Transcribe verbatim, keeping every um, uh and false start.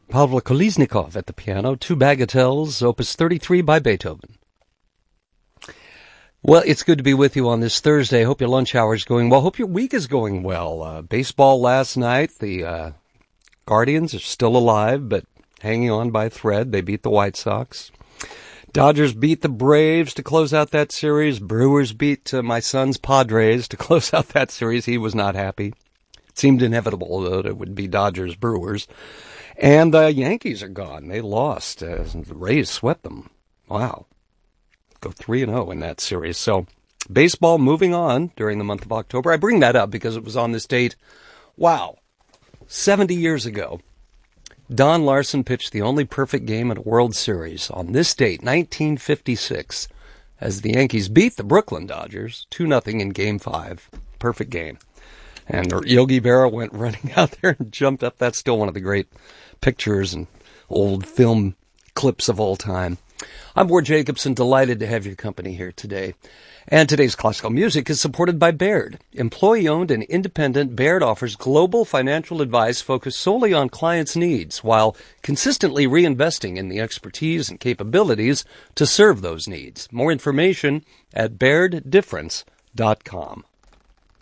Pavlo Kolesnikov at the piano, two bagatelles, Opus thirty-three by Beethoven. Well, it's good to be with you on this Thursday. Hope your lunch hour is going well. Hope your week is going well. Uh, baseball last night. The uh, Guardians are still alive, but hanging on by a thread. They beat the White Sox. Dodgers beat the Braves to close out that series. Brewers beat uh, my son's Padres to close out that series. He was not happy. It seemed inevitable that it would be Dodgers-Brewers. And the Yankees are gone. They lost. Uh, the Rays swept them. Wow. Go three and oh in that series. So baseball moving on during the month of October. I bring that up because it was on this date. Wow. seventy years ago, Don Larson pitched the only perfect game in a World Series on this date, nineteen fifty-six, as the Yankees beat the Brooklyn Dodgers two nothing in Game five. Perfect game. And Yogi Berra went running out there and jumped up. That's still one of the great pictures and old film clips of all time. I'm Ward Jacobson, delighted to have your company here today. And today's classical music is supported by Baird. Employee-owned and independent, Baird offers global financial advice focused solely on clients' needs while consistently reinvesting in the expertise and capabilities to serve those needs. More information at baird difference dot com.